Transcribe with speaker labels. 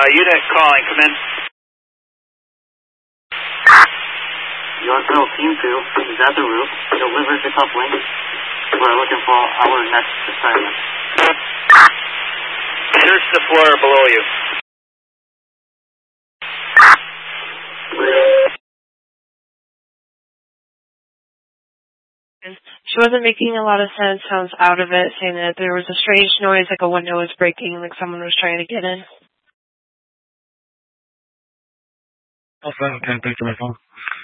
Speaker 1: Unit calling, come in.
Speaker 2: Yorkville Team 2 is at the roof. Deliver the coupling. We're looking for our next assignment.
Speaker 1: Search the floor below you.
Speaker 3: She wasn't making a lot of sense, sounds out of it, saying that there was a strange noise, like a window was breaking, like someone was trying to get in.
Speaker 4: Also, I can't take my phone.